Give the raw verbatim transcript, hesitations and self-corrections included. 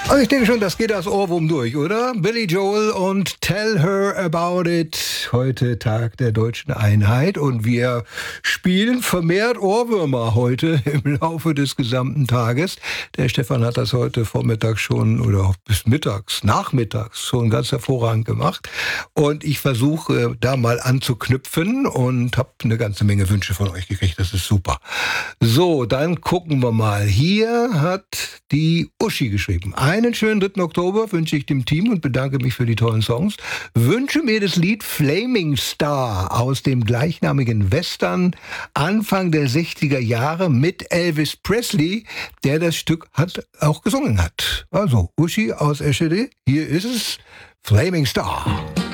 Also ich denke schon, das geht als Ohrwurm durch, oder? Billy Joel und Tell Her About It. Heute Tag der Deutschen Einheit und wir spielen vermehrt Ohrwürmer heute im Laufe des gesamten Tages. Der Stefan hat das heute Vormittag schon oder auch bis mittags, nachmittags schon ganz hervorragend gemacht. Und ich versuche da mal anzuknüpfen und habe eine ganze Menge Wünsche von euch gekriegt. Das ist super. So, dann gucken wir mal. Hier hat die Uschi geschrieben. Einen schönen dritten Oktober wünsche ich dem Team und bedanke mich für die tollen Songs. Wünsche mir das Lied Flaming Star aus dem gleichnamigen Western Anfang der sechziger Jahre mit Elvis Presley, der das Stück hat, auch gesungen hat. Also, Uschi aus Eschede, hier ist es, Flaming Star.